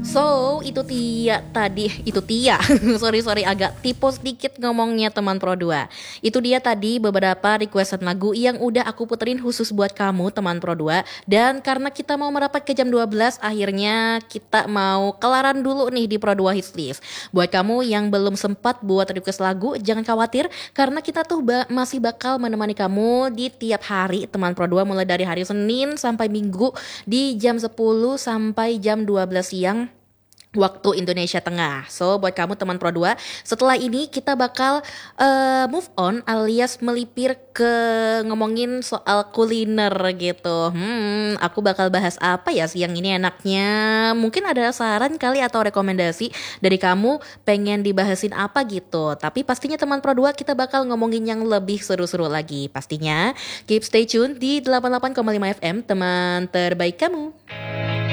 Itu Tia tadi, itu Tia. Sorry agak typo sedikit ngomongnya teman Pro 2. Itu dia tadi beberapa requestan lagu yang udah aku puterin khusus buat kamu teman Pro 2. Dan karena kita mau merapat ke jam 12, akhirnya kita mau kelaran dulu nih di Pro 2 Hits List. Buat kamu yang belum sempat buat request lagu, jangan khawatir karena kita tuh masih bakal menemani kamu di tiap hari teman Pro 2, mulai dari hari Senin sampai Minggu di jam 10 sampai jam 12 siang waktu Indonesia Tengah. Buat kamu teman Pro 2, setelah ini kita bakal move on alias melipir ke ngomongin soal kuliner gitu. Aku bakal bahas apa ya siang ini enaknya? Mungkin ada saran kali atau rekomendasi dari kamu pengen dibahasin apa gitu. Tapi pastinya teman Pro 2 kita bakal ngomongin yang lebih seru-seru lagi. Pastinya keep stay tune di 88,5 FM, teman terbaik kamu.